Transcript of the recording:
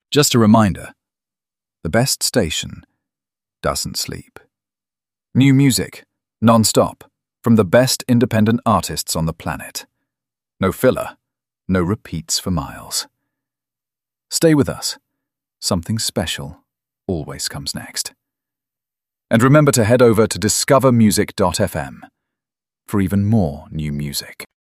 Just a reminder, the best station doesn't sleep. New music, non-stop, from the best independent artists on the planet. No filler, no repeats for miles. Stay with us. Something special always comes next. And remember to head over to discovermusic.fm for even more new music.